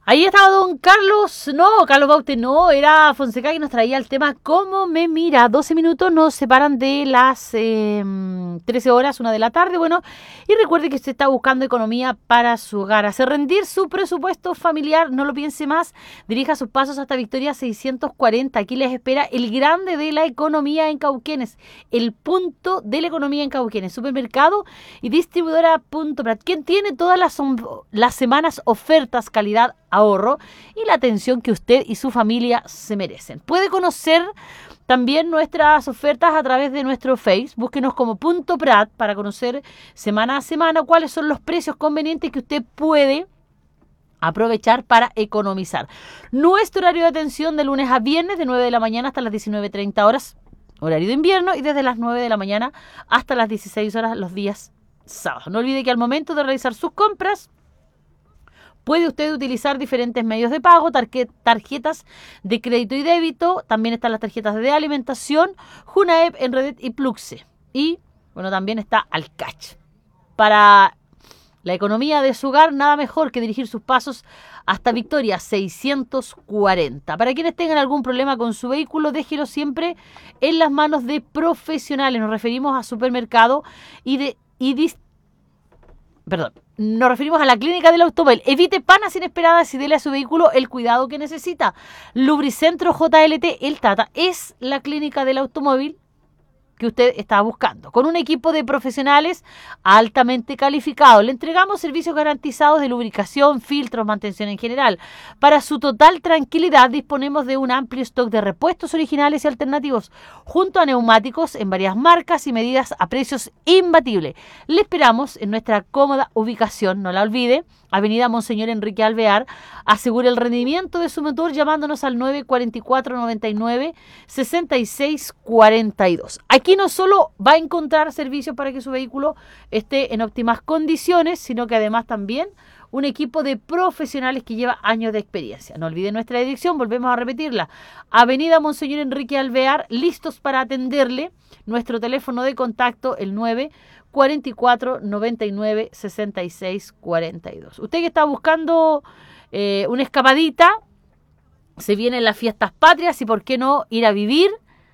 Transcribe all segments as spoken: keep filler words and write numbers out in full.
Ahí estaba don Carlos, no, Carlos Baute no, era Fonseca que nos traía el tema ¿Cómo me mira? doce minutos nos separan de las eh, trece horas, una de la tarde, bueno, y recuerde que usted está buscando economía para su hogar, hacer rendir su presupuesto familiar, no lo piense más, dirija sus pasos hasta Victoria seiscientos cuarenta, aquí les espera el grande de la economía en Cauquenes, el punto de la economía en Cauquenes, supermercado y distribuidora Punto Prat, quien tiene todas las, las semanas ofertas, calidad, ahorro y la atención que usted y su familia se merecen. Puede conocer también nuestras ofertas a través de nuestro Face. Búsquenos como Punto Prat para conocer semana a semana cuáles son los precios convenientes que usted puede aprovechar para economizar. Nuestro horario de atención de lunes a viernes de nueve de la mañana hasta las diecinueve treinta horas, horario de invierno, y desde las nueve de la mañana hasta las dieciséis horas los días sábados. No olvide que al momento de realizar sus compras puede usted utilizar diferentes medios de pago, tarjetas de crédito y débito, también están las tarjetas de alimentación, Junaep, Enredet y Pluxe. Y, bueno, también está Alcach. Para la economía de su hogar, nada mejor que dirigir sus pasos hasta Victoria seiscientos cuarenta. Para quienes tengan algún problema con su vehículo, déjelo siempre en las manos de profesionales. Nos referimos a supermercado y de y dist- Perdón. Nos referimos a la clínica del automóvil. Evite panas inesperadas y dele a su vehículo el cuidado que necesita. Lubricentro J L T El Tata es la clínica del automóvil que usted está buscando. Con un equipo de profesionales altamente calificados. Le entregamos servicios garantizados de lubricación, filtros, mantención en general. Para su total tranquilidad disponemos de un amplio stock de repuestos originales y alternativos, junto a neumáticos en varias marcas y medidas a precios imbatibles. Le esperamos en nuestra cómoda ubicación, no la olvide, Avenida Monseñor Enrique Alvear. Asegure el rendimiento de su motor llamándonos al nueve cuatro cuatro, noventa y nueve, sesenta y seis cuarenta y dos. Aquí no solo va a encontrar servicios para que su vehículo esté en óptimas condiciones, sino que además también un equipo de profesionales que lleva años de experiencia. No olvide nuestra dirección, volvemos a repetirla. Avenida Monseñor Enrique Alvear, listos para atenderle. Nuestro teléfono de contacto, el nueve cuatro cuatro, noventa y nueve, sesenta y seis cuarenta y dos. Usted que está buscando eh, una escapadita, se vienen las fiestas patrias y por qué no ir a vivir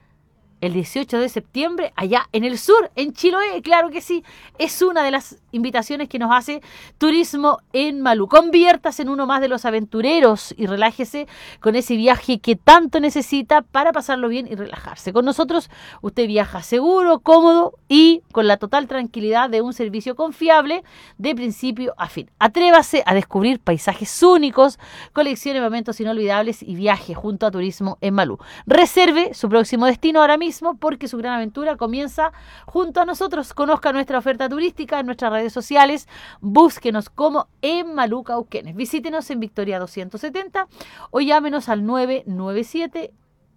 el dieciocho de septiembre allá en el sur, en Chiloé, claro que sí, es una de las invitaciones que nos hace Turismo en Malú. Conviértase en uno más de los aventureros y relájese con ese viaje que tanto necesita para pasarlo bien y relajarse. Con nosotros usted viaja seguro, cómodo y con la total tranquilidad de un servicio confiable de principio a fin. Atrévase a descubrir paisajes únicos, coleccione momentos inolvidables y viaje junto a Turismo en Malú. Reserve su próximo destino ahora mismo, porque su gran aventura comienza junto a nosotros. Conozca nuestra oferta turística en nuestras redes sociales, búsquenos como en Malú Cauquenes, visítenos en Victoria doscientos setenta o llámenos al nueve nueve siete,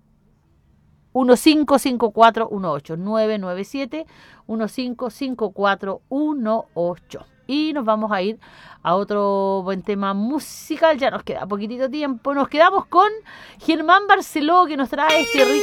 uno cinco cinco cuatro uno ocho, nueve nueve siete, uno cinco cinco cuatro uno ocho. Y nos vamos a ir a otro buen tema musical, ya nos queda poquitito tiempo, nos quedamos con Germán Barceló, que nos trae este rico